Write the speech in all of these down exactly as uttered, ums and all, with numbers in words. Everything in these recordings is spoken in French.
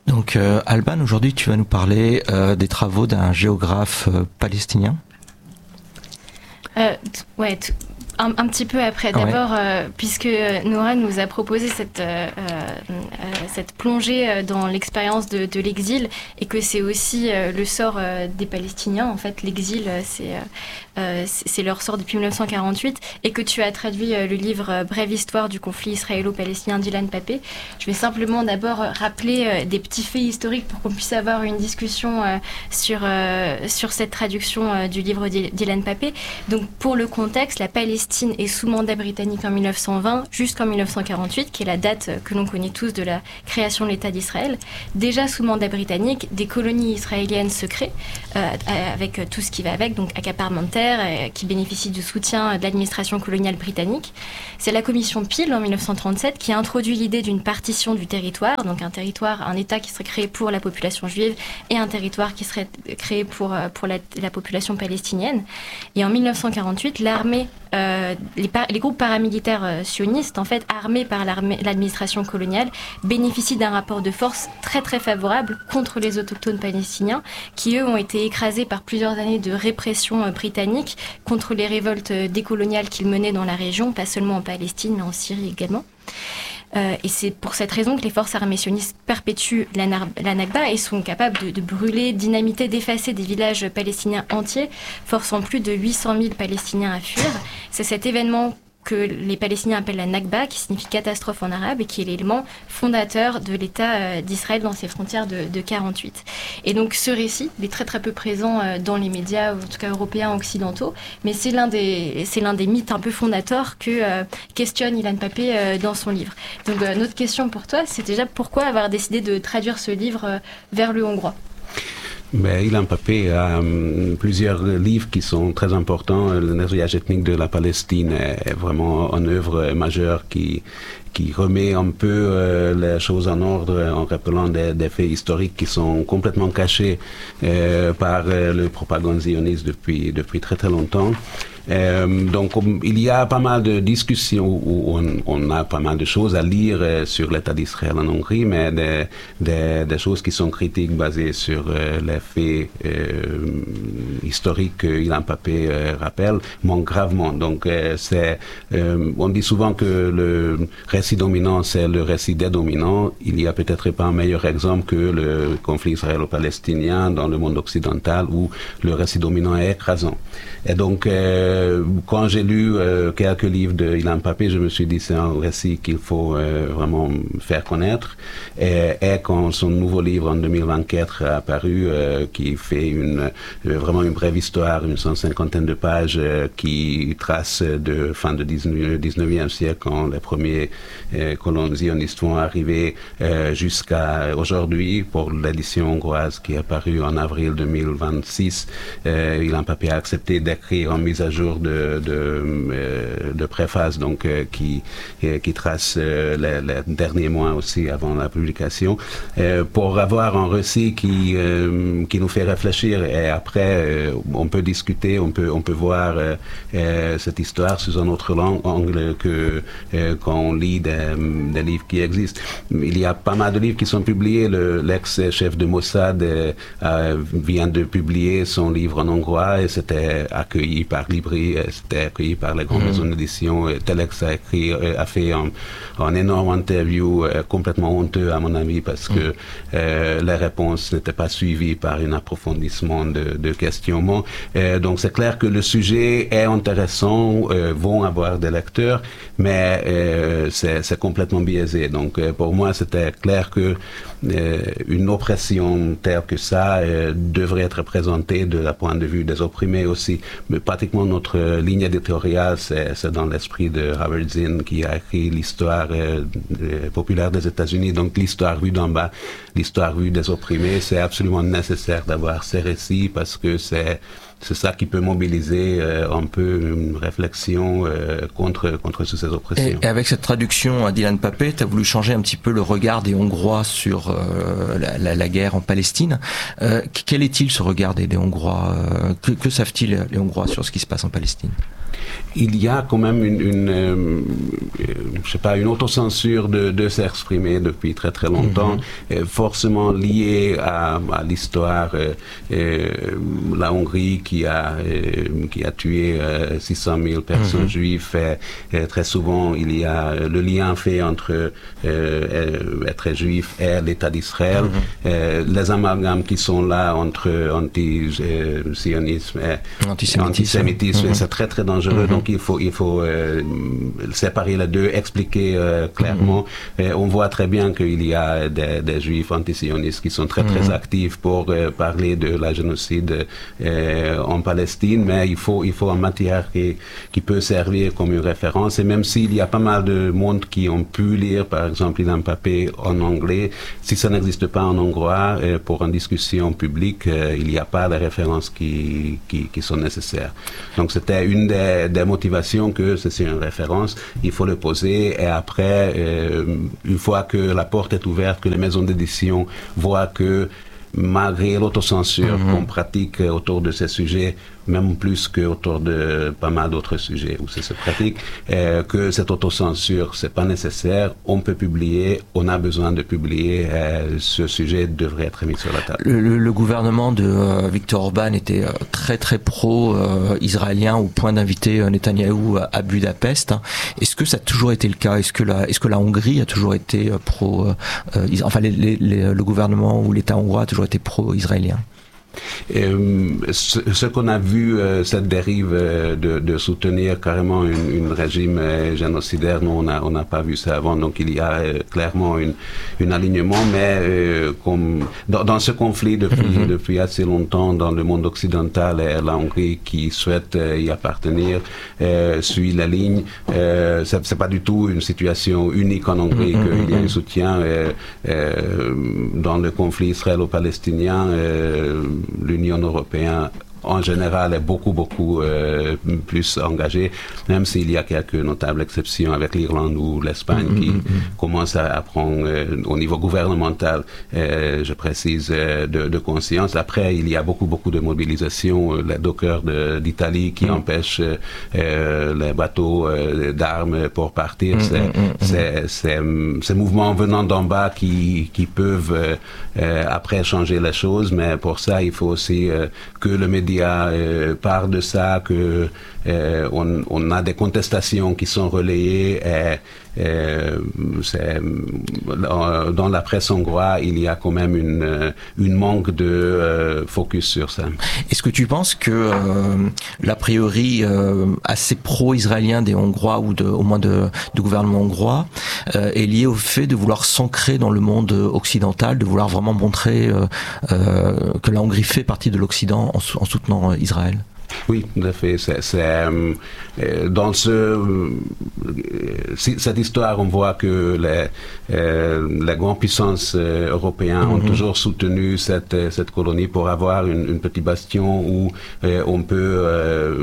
Donc euh, Alban, aujourd'hui tu vas nous parler euh, des travaux d'un géographe euh, palestinien. Euh, t- ouais, t- un, un petit peu après. D'abord, ouais. euh, puisque Nora nous a proposé cette, euh, euh, cette plongée euh, dans l'expérience de, de l'exil et que c'est aussi euh, le sort euh, des Palestiniens. En fait, l'exil, euh, c'est, euh, c'est, c'est leur sort depuis mille neuf cent quarante-huit et que tu as traduit euh, le livre euh, Brève histoire du conflit israélo-palestinien d'Ilan Pappé. Je vais simplement d'abord rappeler euh, des petits faits historiques pour qu'on puisse avoir une discussion euh, sur, euh, sur cette traduction euh, du livre d'Ilan Pappé. Donc, pour le contexte, la Palestine est sous mandat britannique en mille neuf cent vingt jusqu'en mille neuf cent quarante-huit, qui est la date que l'on connaît tous de la création de l'État d'Israël. Déjà sous mandat britannique, des colonies israéliennes se créent euh, avec tout ce qui va avec, donc accaparement de terre, euh, qui bénéficie du soutien de l'administration coloniale britannique. C'est la commission Peel en mille neuf cent trente-sept qui a introduit l'idée d'une partition du territoire, donc un territoire, un État qui serait créé pour la population juive et un territoire qui serait créé pour, pour la, la population palestinienne. Et en mille neuf cent quarante-huit, l'armée Euh, les, par- les groupes paramilitaires euh, sionistes, en fait, armés par l'administration coloniale, bénéficient d'un rapport de force très très favorable contre les autochtones palestiniens, qui eux ont été écrasés par plusieurs années de répression euh, britannique contre les révoltes euh, décoloniales qu'ils menaient dans la région, pas seulement en Palestine, mais en Syrie également. Euh, et c'est pour cette raison que les forces armées sionistes perpétuent la, nar- la Nakba et sont capables de, de brûler, dynamiter, d'effacer des villages palestiniens entiers, forçant plus de huit cent mille Palestiniens à fuir. C'est cet événement que les Palestiniens appellent la Nakba, qui signifie catastrophe en arabe, et qui est l'élément fondateur de l'État d'Israël dans ses frontières de, de quarante-huit. Et donc ce récit, il est très très peu présent dans les médias, en tout cas européens, occidentaux, mais c'est l'un des, c'est l'un des mythes un peu fondateurs que euh, questionne Ilan Pappé euh, dans son livre. Donc euh, notre question pour toi, c'est déjà pourquoi avoir décidé de traduire ce livre euh, vers le hongrois ? Ben, Ilan Pappé a um, plusieurs livres qui sont très importants. Le nettoyage ethnique de la Palestine est vraiment une œuvre majeure qui qui remet un peu euh, les choses en ordre en rappelant des, des faits historiques qui sont complètement cachés euh, par euh, le propagande zioniste depuis depuis très très longtemps. Euh, donc il y a pas mal de discussions où on, on a pas mal de choses à lire euh, sur l'État d'Israël en Hongrie, mais des, des, des choses qui sont critiques basées sur euh, les faits euh, historiques que Ilan Pappé euh, rappelle manquent gravement. Donc euh, c'est, euh, on dit souvent que le récit dominant c'est le récit des dominants. Il y a peut-être pas un meilleur exemple que le conflit israélo-palestinien dans le monde occidental où le récit dominant est écrasant. Et donc euh, quand j'ai lu euh, quelques livres de Ilan Pappé, je me suis dit c'est un récit qu'il faut euh, vraiment faire connaître. Et, et quand son nouveau livre en deux mille vingt-quatre a apparu, euh, qui fait une euh, vraiment une brève histoire, une cent cinquantaine de pages, euh, qui trace de fin du dix-neuvième siècle quand les premiers euh, colons zionistes vont arriver euh, jusqu'à aujourd'hui pour l'édition hongroise qui est apparue en avril deux mille vingt-six. Euh, Ilan Pappé a accepté d'écrire en mise à jour de, de, euh, de préface donc, euh, qui, euh, qui trace euh, les, les derniers mois aussi avant la publication, euh, pour avoir un récit qui, euh, qui nous fait réfléchir et après euh, on peut discuter, on peut, on peut voir euh, euh, cette histoire sous un autre angle que euh, quand on lit des, des livres qui existent. Il y a pas mal de livres qui sont publiés. Le, l'ex-chef de Mossad euh, euh, vient de publier son livre en hongrois et c'était accueilli par Libri, c'était accueilli par les grandes mmh. maisons d'édition. Telex a écrit, a fait un, un énorme interview euh, complètement honteux à mon avis parce que mmh. euh, les réponses n'étaient pas suivies par un approfondissement de, de questionnement. Euh, donc c'est clair que le sujet est intéressant, euh, vont avoir des lecteurs, mais euh, c'est, c'est complètement biaisé. Donc euh, pour moi c'était clair que euh, une oppression telle que ça euh, devrait être présentée de la point de vue des opprimés aussi. Mais pratiquement notre ligne éditoriale, c'est, c'est dans l'esprit de Howard Zinn qui a écrit l'histoire euh, euh, populaire des États-Unis. Donc l'histoire vue d'en bas, l'histoire vue des opprimés, c'est absolument nécessaire d'avoir ces récits parce que c'est c'est ça qui peut mobiliser euh, un peu une réflexion euh, contre contre toutes ces oppressions. Et, et avec cette traduction d'Ilan Pappé, tu as voulu changer un petit peu le regard des Hongrois sur euh, la, la, la guerre en Palestine. Euh, quel est-il ce regard des, des Hongrois euh, que, que savent-ils les Hongrois sur ce qui se passe en Palestine ? il y a quand même une, une euh, je sais pas, une autocensure de, de s'exprimer depuis très très longtemps, mm-hmm. forcément liée à, à l'histoire, euh, euh, la Hongrie qui a euh, qui a tué euh, six cent mille personnes mm-hmm. juives. Et, et très souvent, il y a le lien fait entre euh, être juif et l'État d'Israël. Mm-hmm. euh, les amalgames qui sont là entre anti-sionisme et antisémitisme, antisémitisme mm-hmm. c'est très très dangereux. Mm-hmm. Donc il faut il faut euh, séparer les deux, expliquer euh, clairement. Mm-hmm. Et on voit très bien qu'il y a des, des juifs antisionistes qui sont très mm-hmm. très actifs pour euh, parler de la génocide euh, en Palestine, mais il faut il faut une matière qui qui peut servir comme une référence. Et même s'il y a pas mal de monde qui ont pu lire par exemple Ilan Pappé en anglais, si ça n'existe pas en hongrois euh, pour une discussion publique, euh, il n'y a pas de références qui qui, qui sont nécessaires. Donc c'était une des, des motivations que c'est une référence, il faut le poser et après, euh, une fois que la porte est ouverte, que les maisons d'édition voient que malgré l'autocensure mm-hmm. qu'on pratique autour de ces sujets, même plus qu'autour de pas mal d'autres sujets où ça se pratique, euh, que cette autocensure, c'est pas nécessaire, on peut publier, on a besoin de publier, euh, ce sujet devrait être mis sur la table. Le, le, le gouvernement de euh, Viktor Orban était euh, très très pro-israélien euh, au point d'inviter euh, Netanyahou à, à Budapest. Est-ce que ça a toujours été le cas? Est-ce que la, est-ce que la Hongrie a toujours été euh, pro, euh, enfin les, les, les, le gouvernement ou l'État hongrois a toujours été pro-israélien? Euh, ce, ce qu'on a vu, euh, cette dérive euh, de, de soutenir carrément un régime euh, génocidaire, nous on n'a on a pas vu ça avant, donc il y a euh, clairement une, un alignement, mais euh, comme dans, dans ce conflit depuis, mm-hmm. depuis assez longtemps dans le monde occidental, et la Hongrie qui souhaite euh, y appartenir euh, suit la ligne. Euh, c'est, c'est pas du tout une situation unique en Hongrie mm-hmm. qu'il y a un soutien euh, euh, dans le conflit israélo-palestinien. Euh, L'Union européenne en général est beaucoup beaucoup euh, plus engagée, même s'il y a quelques notables exceptions avec l'Irlande ou l'Espagne mm-hmm. qui mm-hmm. commencent à, à prendre euh, au niveau gouvernemental, euh, je précise, euh, de, de conscience. Après, il y a beaucoup beaucoup de mobilisation, euh, les dockers de, d'Italie qui mm-hmm. empêchent euh, les bateaux euh, d'armes pour partir. Mm-hmm. C'est, c'est, c'est ces mouvements venant d'en bas qui, qui peuvent euh, euh, après changer les choses, mais pour ça, il faut aussi euh, que le média Euh, part de ça, que euh, on, on a des contestations qui sont relayées. Et, euh, c'est, dans, dans la presse hongroise, il y a quand même une, une manque de euh, focus sur ça. Est-ce que tu penses que euh, l'a priori euh, assez pro-israélien des Hongrois ou de, au moins de, du gouvernement hongrois euh, est lié au fait de vouloir s'ancrer dans le monde occidental, de vouloir vraiment montrer euh, euh, que la Hongrie fait partie de l'Occident en, en soutenant euh, Israël? Oui, tout à fait. C'est, c'est, euh, dans ce, euh, cette histoire, on voit que les, euh, les grandes puissances euh, européennes mm-hmm. ont toujours soutenu cette, cette colonie pour avoir une, une petite bastion où euh, on peut euh,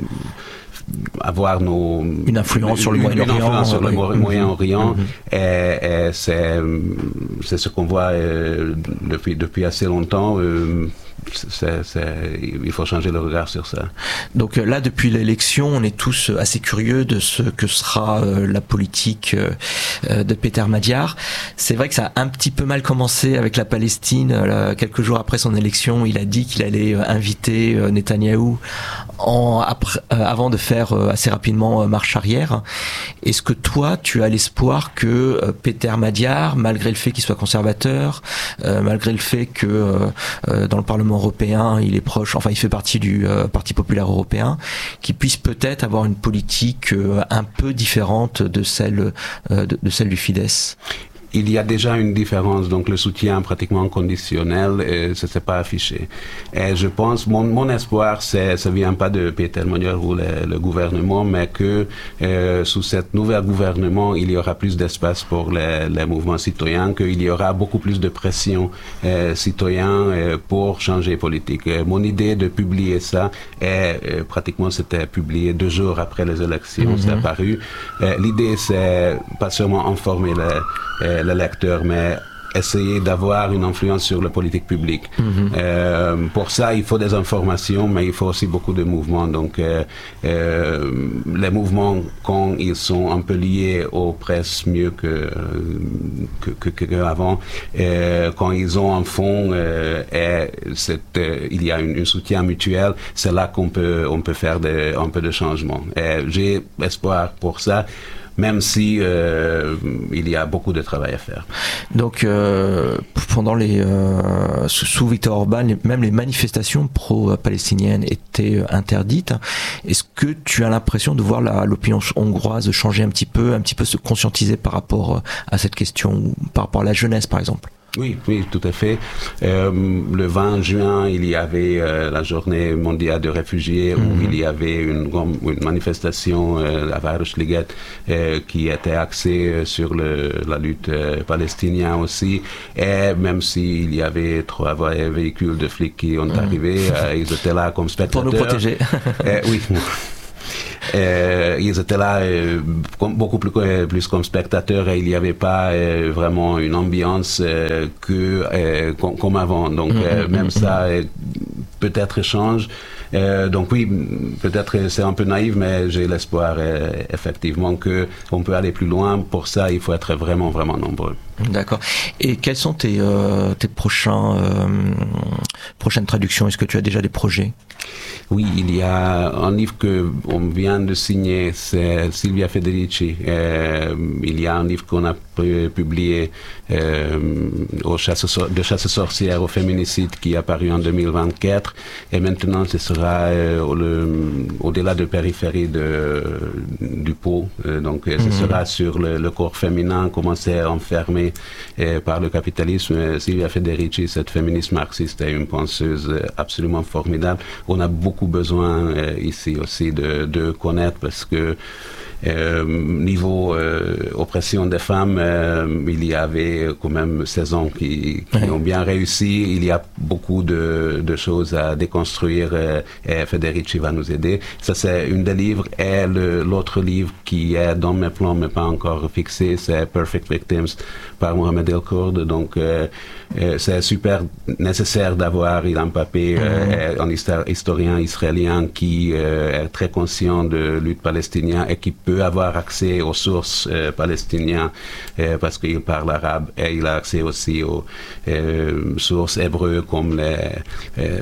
avoir nos une influence sur le Moyen-Orient, sur le oui. Moyen-Orient mm-hmm. et, et c'est, c'est ce qu'on voit euh, depuis, depuis assez longtemps. Euh, C'est, c'est, il faut changer le regard sur ça. Donc là, depuis l'élection, on est tous assez curieux de ce que sera euh, la politique euh, de Péter Magyar. C'est vrai que ça a un petit peu mal commencé avec la Palestine. Là, quelques jours après son élection, il a dit qu'il allait euh, inviter euh, Netanyahou en, après, euh, avant de faire euh, assez rapidement euh, marche arrière. Est-ce que toi, tu as l'espoir que euh, Péter Magyar, malgré le fait qu'il soit conservateur, euh, malgré le fait que euh, dans le Parlement européen, il est proche, enfin il fait partie du euh, Parti populaire européen, qui puisse peut-être avoir une politique euh, un peu différente de celle euh, de, de celle du Fidesz? Il y a déjà une différence, donc le soutien pratiquement conditionnel, et ça ne s'est pas affiché. Et je pense, mon, mon espoir, c'est, ça vient pas de Péter Magyar ou le, le gouvernement, mais que euh, sous cette nouvelle gouvernement, il y aura plus d'espace pour les, les mouvements citoyens, qu'il y aura beaucoup plus de pression euh, citoyenne euh, pour changer politique. Et mon idée de publier ça, est, euh, pratiquement c'était publié deux jours après les élections, mm-hmm. c'est apparu. Euh, l'idée, c'est pas seulement informer les euh, le lecteur, mais essayer d'avoir une influence sur la politique publique. Mm-hmm. Euh, pour ça, il faut des informations, mais il faut aussi beaucoup de mouvements. Donc, euh, euh, les mouvements, quand ils sont un peu liés aux presses mieux que que, que, que avant, euh, quand ils ont un fonds euh, et cette, euh, il y a un soutien mutuel, c'est là qu'on peut on peut faire des, un peu de changement. Et j'ai espoir pour ça. Même si euh, il y a beaucoup de travail à faire. Donc, euh, pendant les euh, sous Viktor Orban, les, même les manifestations pro-palestiniennes étaient interdites. Est-ce que tu as l'impression de voir la, l'opinion hongroise changer un petit peu, un petit peu se conscientiser par rapport à cette question, ou par rapport à la jeunesse, par exemple? Oui, oui, tout à fait. Euh, le vingt juin, il y avait euh, la journée mondiale de réfugiés, mm-hmm. où il y avait une, une manifestation euh, à Városliget euh, qui était axée sur le, la lutte euh, palestinienne aussi. Et même s'il y avait trois véhicules de flics qui ont mm-hmm. arrivé, euh, ils étaient là comme spectateurs. Pour nous protéger. euh, oui. Euh, ils étaient là euh, comme, beaucoup plus, euh, plus comme spectateurs et il n'y avait pas euh, vraiment une ambiance euh, que euh, com, comme avant. Donc euh, même ça euh, peut-être change. Euh, donc oui, peut-être c'est un peu naïf, mais j'ai l'espoir euh, effectivement que on peut aller plus loin. Pour ça, il faut être vraiment vraiment nombreux. D'accord. Et quels sont tes euh, tes prochains euh, prochaines traductions? Est-ce que tu as déjà des projets? Oui, il y a un livre que on vient de signer, c'est Silvia Federici. Euh, il y a un livre qu'on a publié euh, au chasse de chasse sorcière au féminicide qui est apparu en deux mille vingt-quatre. Et maintenant, ce sera euh, le, au-delà de périphérie de, du pot. Euh, donc, mm-hmm. ce sera sur le, le corps féminin, comment c'est enfermé euh, par le capitalisme. Silvia Federici, cette féministe marxiste, est une penseuse absolument formidable. On a beaucoup besoin euh, ici aussi de, de connaître parce que Euh, niveau euh, oppression des femmes, euh, il y avait quand même seize ans qui, qui oui. ont bien réussi. Il y a beaucoup de, de choses à déconstruire euh, et Federici va nous aider. Ça, c'est une des livres. Et le, l'autre livre qui est dans mes plans mais pas encore fixé, c'est Perfect Victims par Mohamed El Kurd. Donc, euh, euh, c'est super nécessaire d'avoir Ilan Pappé, euh, mm-hmm. un histor- historien israélien qui euh, est très conscient de lutte palestinienne et qui peut avoir accès aux sources euh, palestiniennes euh, parce qu'il parle arabe et il a accès aussi aux euh, sources hébreues comme les, euh,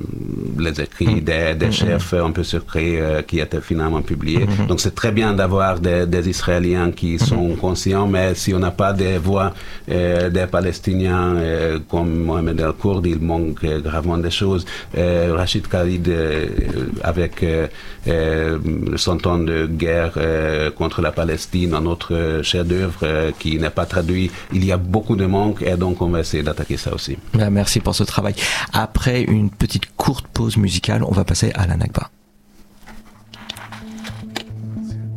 les écrits des, des chefs un peu secrets euh, qui étaient finalement publiés. Donc c'est très bien d'avoir des, des Israéliens qui sont conscients, mais si on n'a pas des voix euh, des Palestiniens euh, comme Mohamed El Kurd, il manque euh, gravement des choses. Euh, Rachid Khalid euh, avec euh, euh, son temps de guerre euh, contre la Palestine, un autre chef-d'œuvre euh, qui n'est pas traduit. Il y a beaucoup de manques et donc on va essayer d'attaquer ça aussi. Merci pour ce travail. Après une petite courte pause musicale, on va passer à la Nakba.